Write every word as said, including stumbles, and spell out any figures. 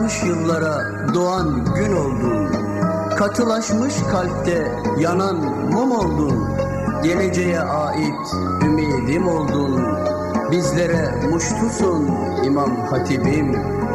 yaşanmış yıllara doğan gün oldun. Katılaşmış kalpte yanan mum oldun. Geleceğe ait ümidim oldun. Bizlere muştusun İmam Hatibim.